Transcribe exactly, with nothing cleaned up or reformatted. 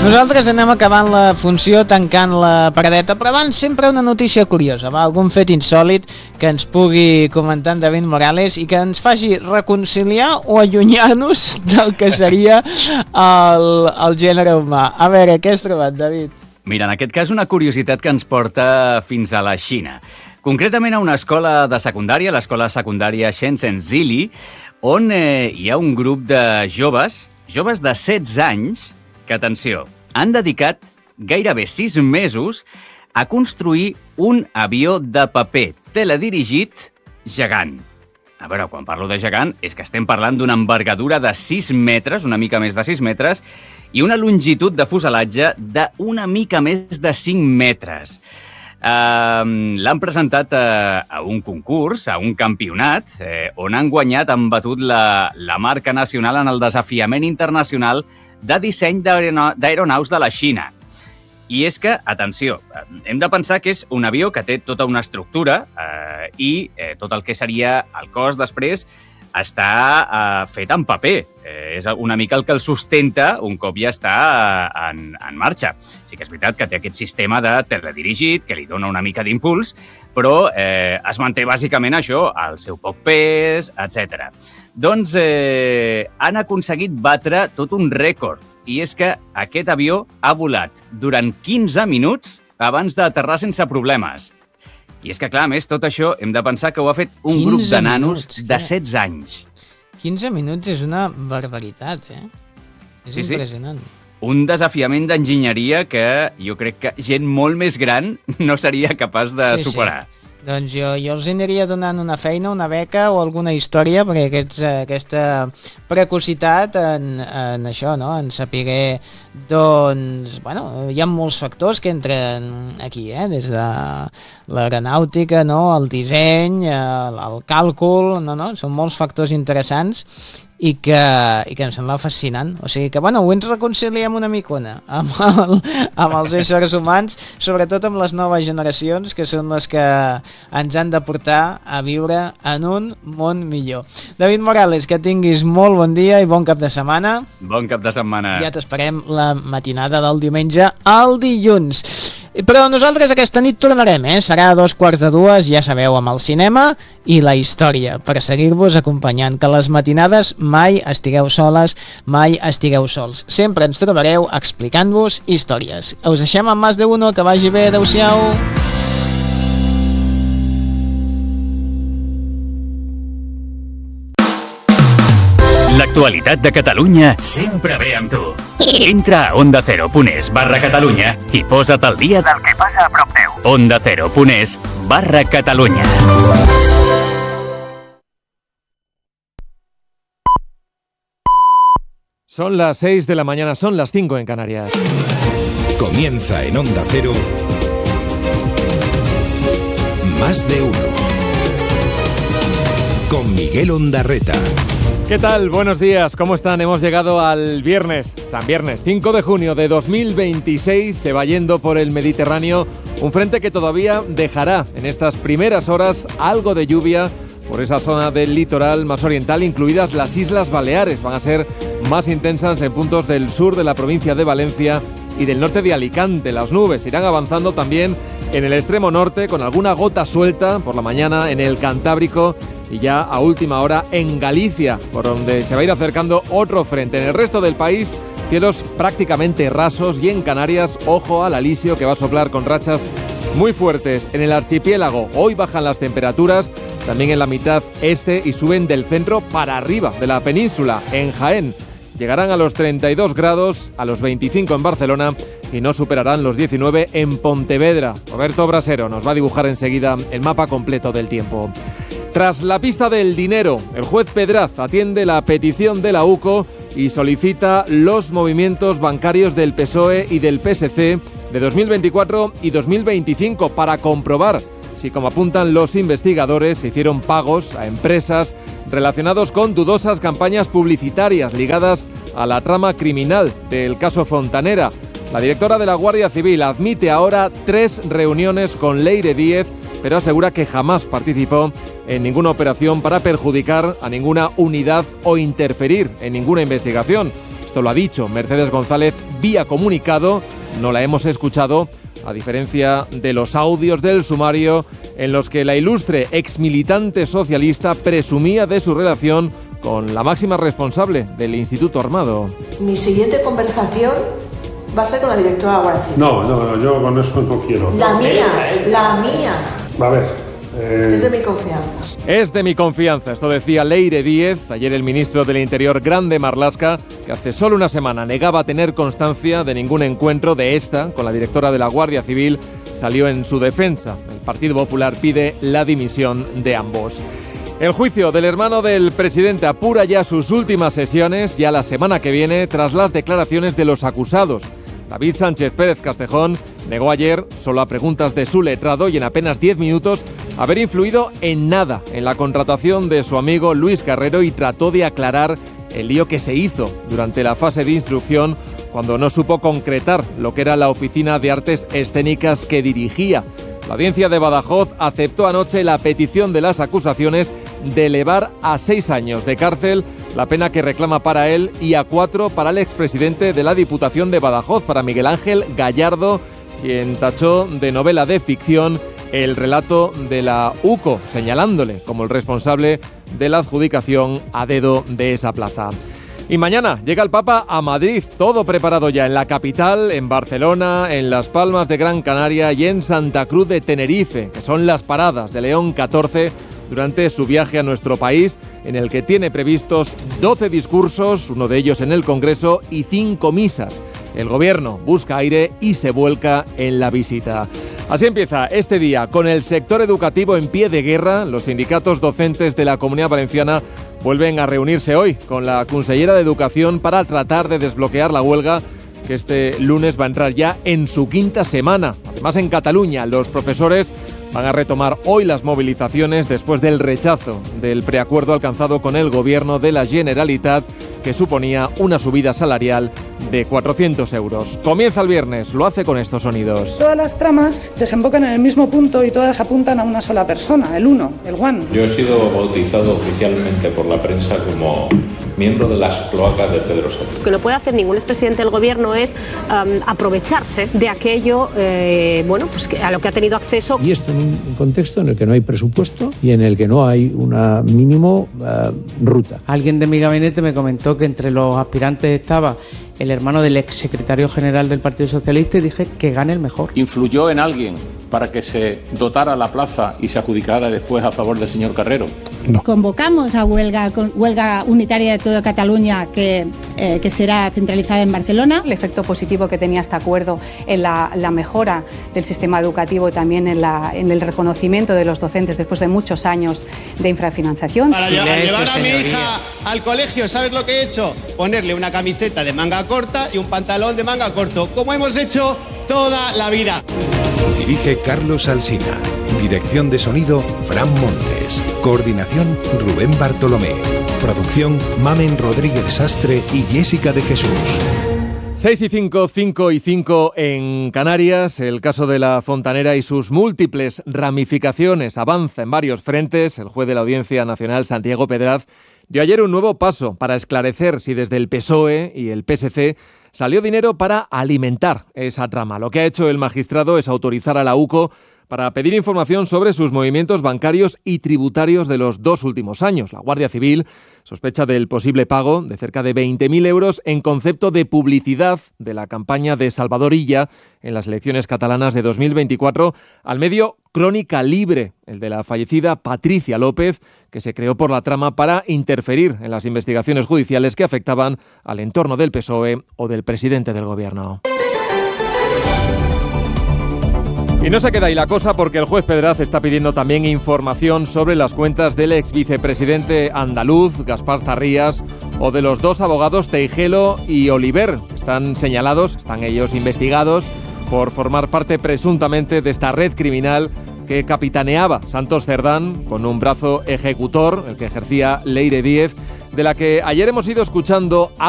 Nosaltres anem acabant la funció, tancant la paradeta, però abans sempre una notícia curiosa, va? Algun fet insòlid que ens pugui comentar en David Morales i que ens faci reconciliar o allunyar-nos del que seria el, el gènere humà. A veure, què has trobat, David? Mira, en aquest cas una curiositat que ens porta fins a la Xina. Concretament a una escola de secundària, l'escola secundària Shenzhen Zili, on eh, hi ha un grup de joves, joves de setze anys, que, atenció, han dedicat gairebé sis mesos a construir un avió de paper teledirigit gegant. A veure, quan parlo de gegant, és que estem parlant d'una envergadura de sis metres, una mica més de sis metres, i una longitud de fuselatge d'una mica més de cinc metres. Uh, l'han presentat a, a un concurs, a un campionat, eh, on han guanyat, han batut la, la marca nacional en el desafiament internacional de disseny d'aeronaus de la Xina. I és que, atenció, hem de pensar que és un avió que té tota una estructura eh, i eh, tot el que seria el cos després està eh, fet en paper. Eh, és una mica el que el sustenta un cop ja està eh, en, en marxa. Sí que és veritat que té aquest sistema de teledirigit que li dona una mica d'impuls, però eh, es manté bàsicament això, el seu poc pes, etcètera. Doncs eh, han aconseguit batre tot un rècord, i és que aquest avió ha volat durant quinze minuts abans d'aterrar sense problemes. I és que, clar, a més, tot això hem de pensar que ho ha fet un grup de nanos minuts, de setze anys. quinze minuts és una barbaritat, eh? És sí, impressionant. Sí. Un desafiament d'enginyeria que jo crec que gent molt més gran no seria capaç de sí, superar. Sí. Doncs jo, jo els aniria donant una feina, una beca o alguna història, perquè aquests, aquesta precocitat en, en això, no? En saber, doncs, bueno, hi ha molts factors que entren aquí, eh? Des de l'aeronàutica, no? El disseny, el, el càlcul, no, no? Són molts factors interessants i que, i que em sembla fascinant. O sigui que, bueno, avui ens reconciliem una micona amb, el, amb els éssers humans, sobretot amb les noves generacions, que són les que ens han de portar a viure en un món millor. David Morales, que tinguis molt bon dia i bon cap de setmana. Bon cap de setmana. Ja t'esperem la matinada del diumenge al dilluns. Però nosaltres aquesta nit tornarem, eh? Serà a dos quarts de dues, ja sabeu, amb el cinema i la història, per seguir-vos acompanyant, que les matinades mai estigueu soles, mai estigueu sols. Sempre ens trobareu explicant-vos històries. Us deixem amb Más de Uno, que vagi bé, adeu-siau. L'actualitat de Catalunya sempre ve amb tu. Entra a onda cero punt es barra Catalunya i posa't al dia del que passa a prop teu. onda cero punt es barra Catalunya. Son las seis de la mañana, son las cinco en Canarias. Comienza en Onda Cero Más de Uno con Miguel Ondarreta. ¿Qué tal? Buenos días, ¿cómo están? Hemos llegado al viernes, San Viernes, cinco de junio de dos mil veintiséis. Se va yendo por el Mediterráneo un frente que todavía dejará en estas primeras horas algo de lluvia por esa zona del litoral más oriental, incluidas las Islas Baleares. Van a ser más intensas en puntos del sur de la provincia de Valencia y del norte de Alicante. Las nubes irán avanzando también en el extremo norte, con alguna gota suelta por la mañana en el Cantábrico y ya a última hora en Galicia, por donde se va a ir acercando otro frente. En el resto del país, cielos prácticamente rasos, y en Canarias, ojo al alisio, que va a soplar con rachas muy fuertes. En el archipiélago hoy bajan las temperaturas, también en la mitad este, y suben del centro para arriba de la península. En Jaén llegarán a los treinta y dos grados, a los veinticinco en Barcelona y no superarán los diecinueve en Pontevedra. Roberto Brasero nos va a dibujar enseguida el mapa completo del tiempo. Tras la pista del dinero, el juez Pedraz atiende la petición de la U C O y solicita los movimientos bancarios del P S O E y del P S C de dos mil veinticuatro y dos mil veinticinco para comprobar si, como apuntan los investigadores, se hicieron pagos a empresas relacionados con dudosas campañas publicitarias ligadas a la trama criminal del caso Fontanera. La directora de la Guardia Civil admite ahora tres reuniones con Leire Díez, pero asegura que jamás participó en ninguna operación para perjudicar a ninguna unidad o interferir en ninguna investigación. Esto lo ha dicho Mercedes González vía comunicado, no la hemos escuchado, a diferencia de los audios del sumario en los que la ilustre exmilitante socialista presumía de su relación con la máxima responsable del Instituto Armado. Mi siguiente conversación va a ser con la directora de la Guardia Civil. No, no, no, yo con eso no quiero. La mía, la mía. A ver. Eh... Es de mi confianza. Es de mi confianza, esto decía Leire Díez, ayer el ministro del Interior Grande Marlaska, que hace solo una semana negaba tener constancia de ningún encuentro de esta con la directora de la Guardia Civil, salió en su defensa. El Partido Popular pide la dimisión de ambos. El juicio del hermano del presidente apura ya sus últimas sesiones, ya la semana que viene, tras las declaraciones de los acusados. David Sánchez Pérez Castejón negó ayer, solo a preguntas de su letrado y en apenas diez minutos, haber influido en nada en la contratación de su amigo Luis Carrero y trató de aclarar el lío que se hizo durante la fase de instrucción cuando no supo concretar lo que era la Oficina de Artes Escénicas que dirigía. La audiencia de Badajoz aceptó anoche la petición de las acusaciones de elevar a seis años de cárcel la pena que reclama para él y a cuatro para el expresidente de la Diputación de Badajoz, para Miguel Ángel Gallardo, quien tachó de novela de ficción el relato de la U C O, señalándole como el responsable de la adjudicación a dedo de esa plaza. Y mañana llega el Papa a Madrid, todo preparado ya en la capital, en Barcelona, en Las Palmas de Gran Canaria y en Santa Cruz de Tenerife, que son las paradas de León catorce durante su viaje a nuestro país, en el que tiene previstos doce discursos, uno de ellos en el Congreso, y cinco misas. El gobierno busca aire y se vuelca en la visita. Así empieza este día con el sector educativo en pie de guerra. Los sindicatos docentes de la Comunidad Valenciana vuelven a reunirse hoy con la consellera de Educación para tratar de desbloquear la huelga que este lunes va a entrar ya en su quinta semana. Además, en Cataluña, los profesores van a retomar hoy las movilizaciones después del rechazo del preacuerdo alcanzado con el gobierno de la Generalitat, que suponía una subida salarial de cuatrocientos euros. Comienza el viernes, lo hace con estos sonidos. Todas las tramas desembocan en el mismo punto y todas apuntan a una sola persona, el uno, el One. Yo he sido bautizado oficialmente por la prensa como miembro de las cloacas de Pedro Sánchez. Lo que no puede hacer ningún expresidente del gobierno es um, aprovecharse de aquello eh, bueno, pues que, a lo que ha tenido acceso. Y esto en un contexto en el que no hay presupuesto y en el que no hay una mínimo uh, ruta. Alguien de mi gabinete me comentó que entre los aspirantes estaba el hermano del exsecretario general del Partido Socialista y dije que gane el mejor. ¿Influyó en alguien para que se dotara la plaza y se adjudicara después a favor del señor Carrero? No. Convocamos a huelga, huelga unitaria de toda Cataluña que, eh, que será centralizada en Barcelona. El efecto positivo que tenía este acuerdo en la, la mejora del sistema educativo, también en, la, en el reconocimiento de los docentes después de muchos años de infrafinanciación. Para Silencio, llevar a mi hija al colegio, ¿sabes lo que he hecho? Ponerle una camiseta de manga corta y un pantalón de manga corto, como hemos hecho toda la vida. Dirige Carlos Alsina. Dirección de sonido, Fran Montes. Coordinación, Rubén Bartolomé. Producción, Mamen Rodríguez Sastre y Jessica de Jesús. seis y cinco, cinco y cinco en Canarias. El caso de la Fontanera y sus múltiples ramificaciones avanza en varios frentes. El juez de la Audiencia Nacional, Santiago Pedraz, dio ayer un nuevo paso para esclarecer si desde el P S O E y el P S C salió dinero para alimentar esa trama. Lo que ha hecho el magistrado es autorizar a la U C O para pedir información sobre sus movimientos bancarios y tributarios de los dos últimos años. La Guardia Civil sospecha del posible pago de cerca de veinte mil euros en concepto de publicidad de la campaña de Salvador Illa en las elecciones catalanas de dos mil veinticuatro al medio Crónica Libre, el de la fallecida Patricia López, que se creó por la trama para interferir en las investigaciones judiciales que afectaban al entorno del P S O E o del presidente del gobierno. Y no se queda ahí la cosa porque el juez Pedraz está pidiendo también información sobre las cuentas del ex vicepresidente andaluz, Gaspar Zarrías, o de los dos abogados Teijelo y Oliver. Están señalados, están ellos investigados por formar parte presuntamente de esta red criminal que capitaneaba Santos Cerdán con un brazo ejecutor, el que ejercía Leire Díez, de la que ayer hemos ido escuchando